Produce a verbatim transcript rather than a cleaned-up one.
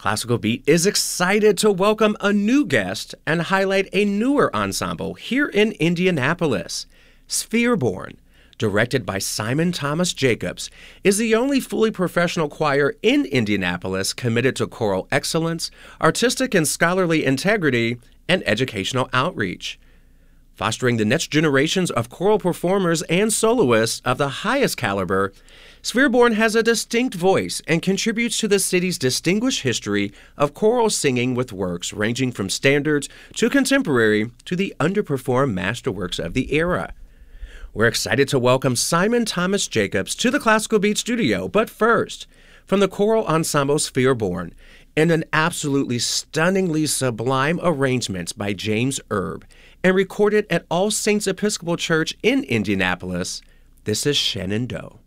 Classical Beat is excited to welcome a new guest and highlight a newer ensemble here in Indianapolis. Sphereborn, directed by Simon Thomas Jacobs, is the only fully professional choir in Indianapolis committed to choral excellence, artistic and scholarly integrity, and educational outreach. Fostering the next generations of choral performers and soloists of the highest caliber, Sphereborn has a distinct voice and contributes to the city's distinguished history of choral singing with works ranging from standards to contemporary to the underperformed masterworks of the era. We're excited to welcome Simon Thomas Jacobs to the Classical Beat studio, but first, from the choral ensemble Sphereborn, in an absolutely stunningly sublime arrangement by James Erb and recorded at All Saints Episcopal Church in Indianapolis, this is Shenandoah.